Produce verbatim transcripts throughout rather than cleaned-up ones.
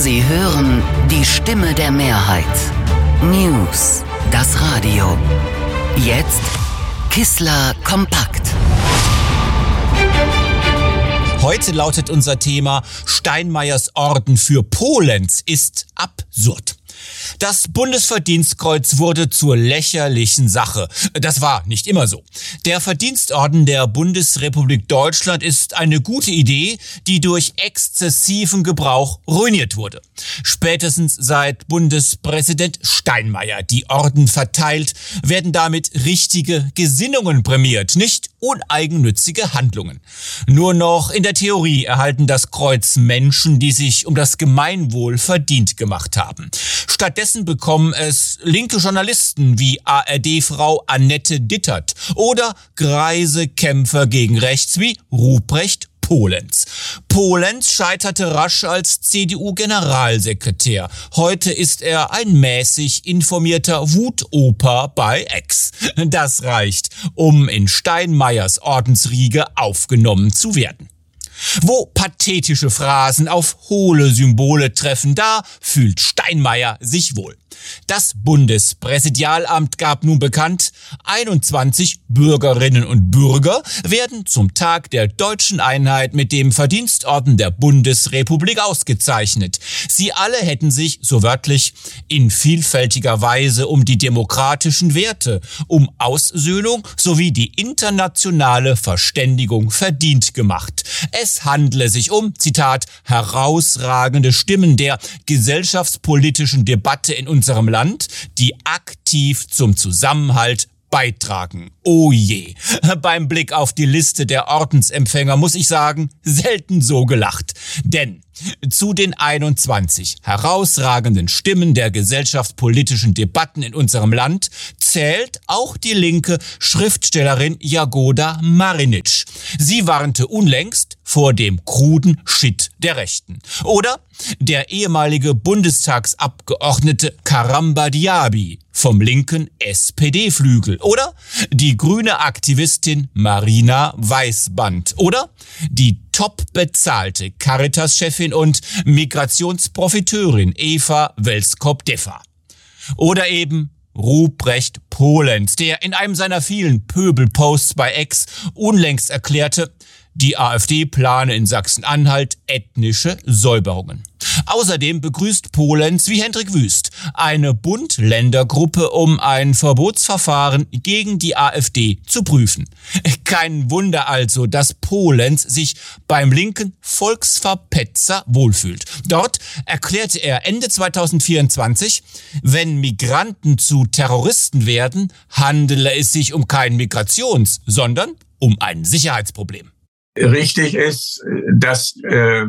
Sie hören die Stimme der Mehrheit. News, das Radio. Jetzt Kissler kompakt. Heute lautet unser Thema: Steinmeiers Orden für Polenz ist absurd. Das Bundesverdienstkreuz wurde zur lächerlichen Sache. Das war nicht immer so. Der Verdienstorden der Bundesrepublik Deutschland ist eine gute Idee, die durch exzessiven Gebrauch ruiniert wurde. Spätestens seit Bundespräsident Steinmeier die Orden verteilt, werden damit richtige Gesinnungen prämiert, nicht uneigennützige Handlungen. Nur noch in der Theorie erhalten das Kreuz Menschen, die sich um das Gemeinwohl verdient gemacht haben. Stattdessen bekommen es linke Journalisten wie A R D-Frau Annette Dittert oder greise Kämpfer gegen rechts wie Ruprecht Polenz. Polenz scheiterte rasch als C D U-Generalsekretär. Heute ist er ein mäßig informierter Wutoper bei X. Das reicht, um in Steinmeiers Ordensriege aufgenommen zu werden. Wo pathetische Phrasen auf hohle Symbole treffen, da fühlt Steinmeier sich wohl. Das Bundespräsidialamt gab nun bekannt, einundzwanzig Bürgerinnen und Bürger werden zum Tag der deutschen Einheit mit dem Verdienstorden der Bundesrepublik ausgezeichnet. Sie alle hätten sich, so wörtlich, in vielfältiger Weise um die demokratischen Werte, um Aussöhnung sowie die internationale Verständigung verdient gemacht. Es handle sich um, Zitat, herausragende Stimmen der gesellschaftspolitischen Debatte in unserem Land, die aktiv zum Zusammenhalt beitragen. Oh je. Beim Blick auf die Liste der Ordensempfänger muss ich sagen, selten so gelacht. Denn zu den einundzwanzig herausragenden Stimmen der gesellschaftspolitischen Debatten in unserem Land zählt auch die linke Schriftstellerin Jagoda Marinic. Sie warnte unlängst vor dem kruden Shit der Rechten. Oder der ehemalige Bundestagsabgeordnete Karamba Diaby vom linken S P D-Flügel. Oder die grüne Aktivistin Marina Weißband. Oder die top bezahlte Caritas-Chefin und Migrationsprofiteurin Eva Welskop-Deffer. Oder eben Ruprecht Polenz, der in einem seiner vielen Pöbelposts bei X unlängst erklärte, die AfD plane in Sachsen-Anhalt ethnische Säuberungen. Außerdem begrüßt Polenz wie Hendrik Wüst eine Bund-Länder-Gruppe, um ein Verbotsverfahren gegen die AfD zu prüfen. Kein Wunder also, dass Polenz sich beim linken Volksverpetzer wohlfühlt. Dort erklärte er Ende zweitausendvierundzwanzig, wenn Migranten zu Terroristen werden, handele es sich um kein Migrations-, sondern um ein Sicherheitsproblem. Richtig ist, dass äh,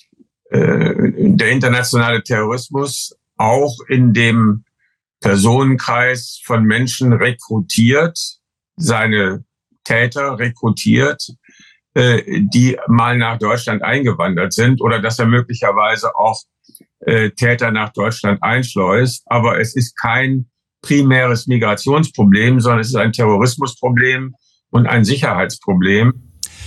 äh, der internationale Terrorismus auch in dem Personenkreis von Menschen rekrutiert, seine Täter rekrutiert, äh, die mal nach Deutschland eingewandert sind, oder dass er möglicherweise auch äh, Täter nach Deutschland einschleust. Aber es ist kein primäres Migrationsproblem, sondern es ist ein Terrorismusproblem und ein Sicherheitsproblem.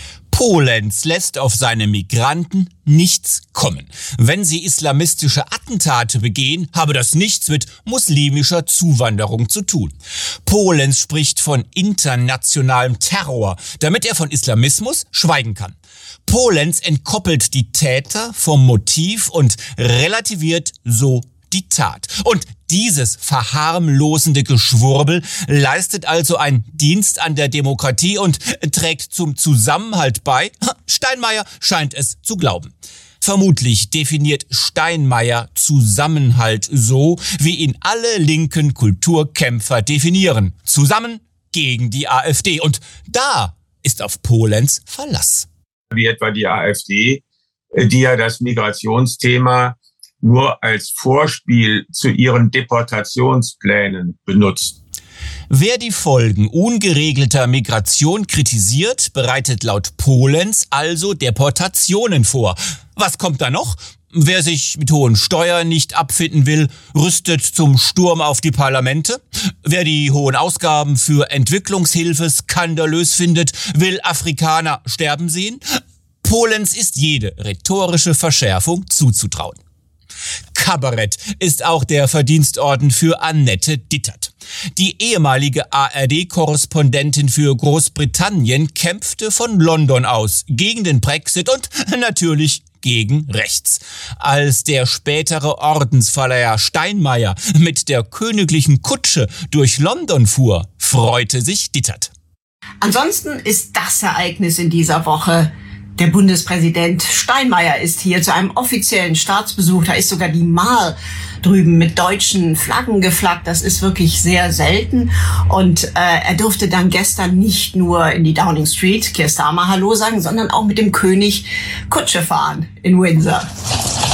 Polenz lässt auf seine Migranten nichts kommen. Wenn sie islamistische Attentate begehen, habe das nichts mit muslimischer Zuwanderung zu tun. Polenz spricht von internationalem Terror, damit er von Islamismus schweigen kann. Polenz entkoppelt die Täter vom Motiv und relativiert so die Tat. Und dieses verharmlosende Geschwurbel leistet also einen Dienst an der Demokratie und trägt zum Zusammenhalt bei. Steinmeier scheint es zu glauben. Vermutlich definiert Steinmeier Zusammenhalt so, wie ihn alle linken Kulturkämpfer definieren. Zusammen gegen die AfD. Und da ist auf Polenz Verlass. Wie etwa die AfD, die ja das Migrationsthema nur als Vorspiel zu ihren Deportationsplänen benutzt. Wer die Folgen ungeregelter Migration kritisiert, bereitet laut Polenz also Deportationen vor. Was kommt da noch? Wer sich mit hohen Steuern nicht abfinden will, rüstet zum Sturm auf die Parlamente. Wer die hohen Ausgaben für Entwicklungshilfe skandalös findet, will Afrikaner sterben sehen. Polenz ist jede rhetorische Verschärfung zuzutrauen. Kabarett ist auch der Verdienstorden für Annette Dittert. Die ehemalige A R D-Korrespondentin für Großbritannien kämpfte von London aus gegen den Brexit und natürlich gegen rechts. Als der spätere Ordensverleiher Steinmeier mit der königlichen Kutsche durch London fuhr, freute sich Dittert. Ansonsten ist das Ereignis in dieser Woche: der Bundespräsident Steinmeier ist hier zu einem offiziellen Staatsbesuch. Da ist sogar die Mall drüben mit deutschen Flaggen geflaggt. Das ist wirklich sehr selten. Und äh, er durfte dann gestern nicht nur in die Downing Street, Keir Starmer Hallo sagen, sondern auch mit dem König Kutsche fahren in Windsor.